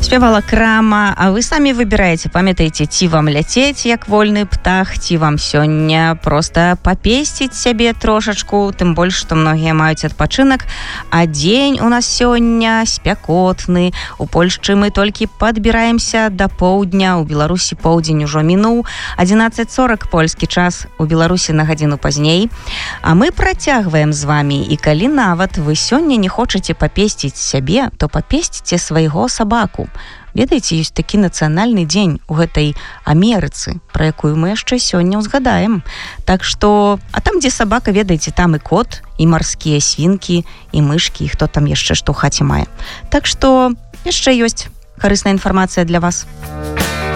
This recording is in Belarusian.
Спявала Крама, а вы самі выбіраеце, памятаеце, ці вам ляцець як вольны птах, ці вам сёння проста папесціць сябе трошачку, тым больш, што многія маюць адпачынак, а дзень у нас сёння спякотны. У Польшчы мы толькі падбіраемся да поўдня, у Беларусі поўдзень ужо мінуў, 11:40 польскі час, у Беларусі на гадзіну пазней. А мы працягваем з вамі, і калі нават вы сёння не хочаце папесціць сябе, то папесціце свайго сабаку. Ведаеце, ёсць такі нацыянальны дзень у гэтай Амерыцы, пра якую мы яшчэ сёння ўзгадаем. Так што, а там, дзе сабака, ведаеце, там і кот, і марскія свінкі, і мышкі, і хто там яшчэ што ў хаце мае. Так што яшчэ ёсць карысная інфармацыя для вас.